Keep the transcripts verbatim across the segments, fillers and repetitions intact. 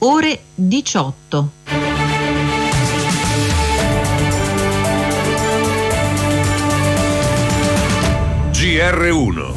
ore diciotto. G R uno.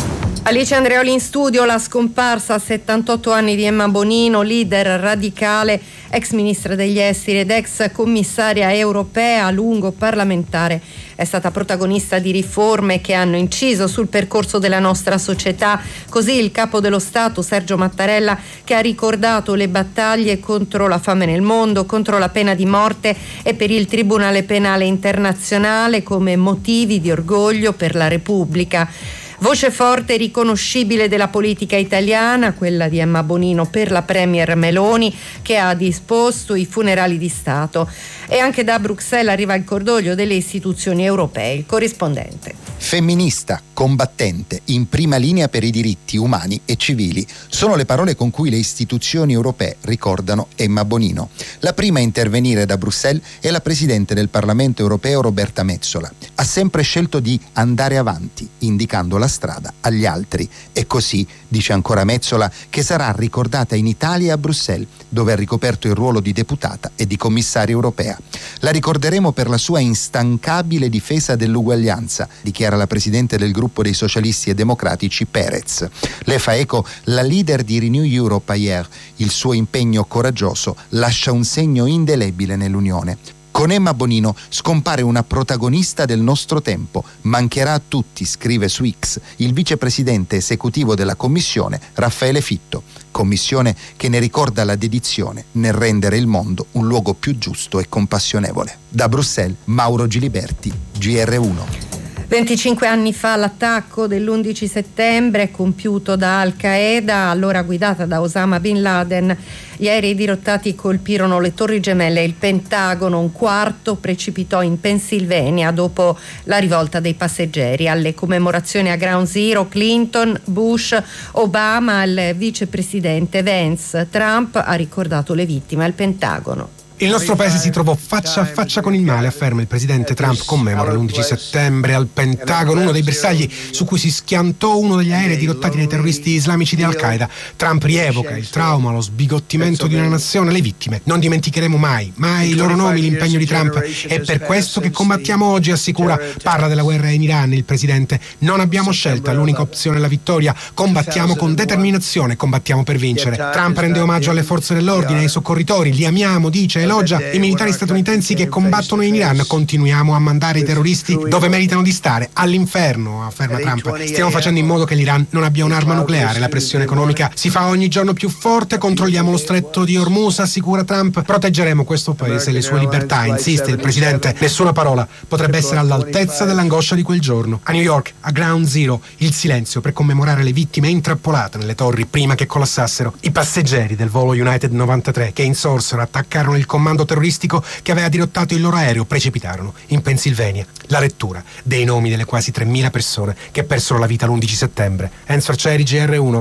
Alice Andreoli in studio. La scomparsa a settantotto anni di Emma Bonino, leader radicale, ex ministra degli esteri ed ex commissaria europea a lungo parlamentare. È stata protagonista di riforme che hanno inciso sul percorso della nostra società. Così il capo dello Stato, Sergio Mattarella, che ha ricordato le battaglie contro la fame nel mondo, contro la pena di morte e per il Tribunale Penale Internazionale come motivi di orgoglio per la Repubblica. Voce forte e riconoscibile della politica italiana, quella di Emma Bonino per la premier Meloni, che ha disposto i funerali di Stato. E anche da Bruxelles arriva il cordoglio delle istituzioni europee. Il corrispondente. Femminista, combattente, in prima linea per i diritti umani e civili, sono le parole con cui le istituzioni europee ricordano Emma Bonino. La prima a intervenire da Bruxelles è la Presidente del Parlamento europeo Roberta Metsola. Ha sempre scelto di andare avanti, indicando la strada agli altri. E così, dice ancora Metsola, che sarà ricordata in Italia e a Bruxelles, dove ha ricoperto il ruolo di deputata e di commissaria europea. La ricorderemo per la sua instancabile difesa dell'uguaglianza, dichiara la Presidente del gruppo dei socialisti e democratici Perez. Le fa eco la leader di Renew Europe Ayer. Il suo impegno coraggioso lascia un segno indelebile nell'Unione. Con Emma Bonino scompare una protagonista del nostro tempo. Mancherà a tutti, scrive su X il vicepresidente esecutivo della Commissione, Raffaele Fitto. Commissione che ne ricorda la dedizione nel rendere il mondo un luogo più giusto e compassionevole. Da Bruxelles, Mauro Giliberti, G R uno. venticinque anni fa l'attacco dell'undici settembre compiuto da Al-Qaeda, allora guidata da Osama Bin Laden. Gli aerei dirottati colpirono le Torri Gemelle e il Pentagono. Un quarto precipitò in Pennsylvania dopo la rivolta dei passeggeri. Alle commemorazioni a Ground Zero, Clinton, Bush, Obama, il vicepresidente Vance, Trump ha ricordato le vittime al Pentagono. Il nostro paese si trovò faccia a faccia con il male, afferma il presidente Trump. Commemora l'undici settembre al Pentagono, uno dei bersagli su cui si schiantò uno degli aerei dirottati dai terroristi islamici di Al-Qaeda. Trump rievoca il trauma, lo sbigottimento di una nazione, le vittime. Non dimenticheremo mai, mai i loro nomi, l'impegno di Trump. È per questo che combattiamo oggi, assicura. Parla della guerra in Iran il presidente. Non abbiamo scelta, l'unica opzione è la vittoria. Combattiamo con determinazione, combattiamo per vincere. Trump rende omaggio alle forze dell'ordine, ai soccorritori, li amiamo, dice, elogia i militari statunitensi che combattono in Iran. Continuiamo a mandare i terroristi dove meritano di stare, all'inferno, afferma Trump. Stiamo facendo in modo che l'Iran non abbia un'arma nucleare. La pressione economica si fa ogni giorno più forte, controlliamo lo stretto di Hormuz, assicura Trump. Proteggeremo questo paese e le sue libertà, insiste il presidente. Nessuna parola potrebbe essere all'altezza dell'angoscia di quel giorno. A New York, a Ground Zero, il silenzio per commemorare le vittime intrappolate nelle torri prima che collassassero. I passeggeri del volo United novantatré che insorsero, attaccarono il comando terroristico che aveva dirottato il loro aereo, precipitarono in Pennsylvania. La lettura dei nomi delle quasi tremila persone che persero la vita l'undici settembre. Enzo Arcieri, G R uno.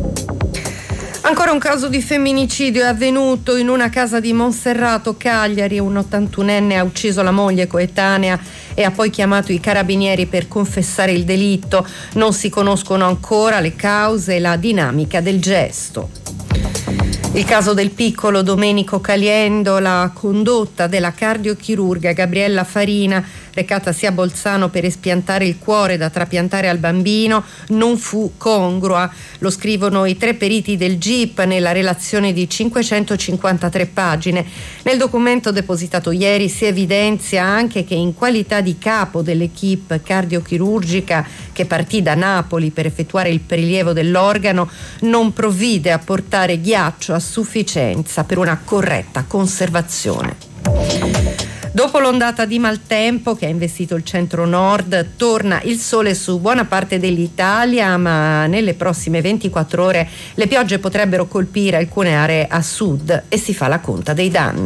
Ancora un caso di femminicidio è avvenuto in una casa di Monserrato, Cagliari. Un ottantunenne ha ucciso la moglie coetanea e ha poi chiamato i carabinieri per confessare il delitto. Non si conoscono ancora le cause e la dinamica del gesto. Il caso del piccolo Domenico Caliendo, la condotta della cardiochirurga Gabriella Farina, recatasi a Bolzano per espiantare il cuore da trapiantare al bambino, non fu congrua. Lo scrivono i tre periti del G I P nella relazione di cinquecentocinquantatré pagine. Nel documento depositato ieri si evidenzia anche che in qualità di capo dell'equipe cardiochirurgica che partì da Napoli per effettuare il prelievo dell'organo, non provvide a portare ghiaccio a sufficienza per una corretta conservazione. Dopo l'ondata di maltempo che ha investito il centro-nord, torna il sole su buona parte dell'Italia, ma nelle prossime ventiquattro ore le piogge potrebbero colpire alcune aree a sud e si fa la conta dei danni.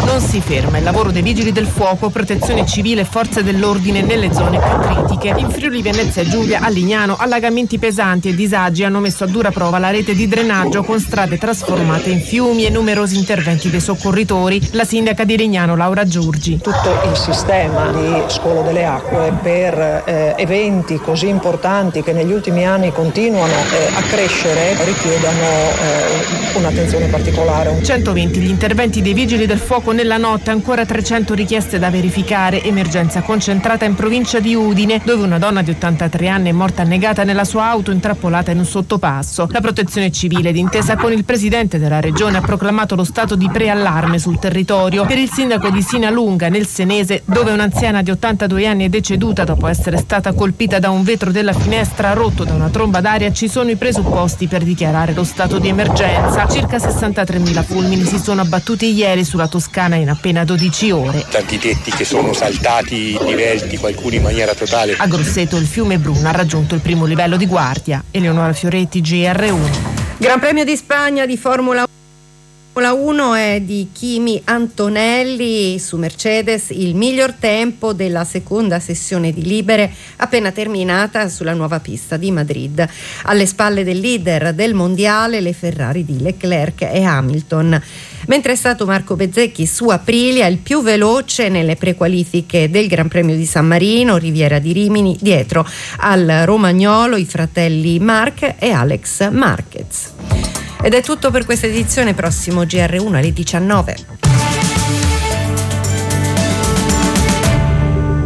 non si ferma il lavoro dei vigili del fuoco, protezione civile e forze dell'ordine nelle zone più critiche. In Friuli Venezia Giulia, a Lignano, allagamenti pesanti e disagi hanno messo a dura prova la rete di drenaggio con strade trasformate in fiumi e numerosi interventi dei soccorritori. La sindaca di Lignano, Laura Giurgi. Tutto il sistema di scolo delle acque per eh, eventi così importanti che negli ultimi anni continuano eh, a crescere richiedono eh, un'attenzione particolare. centoventi gli interventi dei vigili del fuoco nella notte, ancora trecento richieste da verificare. Emergenza concentrata in provincia di Udine, dove una donna di ottantatré anni è morta annegata nella sua auto intrappolata in un sottopasso. La protezione civile, d'intesa con il presidente della regione, ha proclamato lo stato di preallarme sul territorio. Per il sindaco di Sinalunga, nel Senese, dove un'anziana di ottantadue anni è deceduta dopo essere stata colpita da un vetro della finestra rotto da una tromba d'aria, ci sono i presupposti per dichiarare lo stato di emergenza. Circa sessantatremila fulmini si sono abbattuti ieri sulla Toscana in appena dodici ore. Tanti tetti che sono saltati, divelti, qualcuno in maniera totale. A Grosseto il fiume Bruna ha raggiunto il primo livello di guardia. Eleonora Fioretti, G R uno. Gran Premio di Spagna di Formula uno è di Kimi Antonelli su Mercedes, il miglior tempo della seconda sessione di libere appena terminata sulla nuova pista di Madrid. Alle spalle del leader del mondiale le Ferrari di Leclerc e Hamilton. Mentre è stato Marco Bezzecchi su Aprilia il più veloce nelle prequalifiche del Gran Premio di San Marino, Riviera di Rimini, dietro al romagnolo i fratelli Marc e Alex Marquez. Ed è tutto per questa edizione, prossimo G R uno alle diciannove.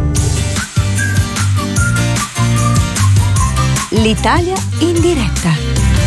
L'Italia in diretta.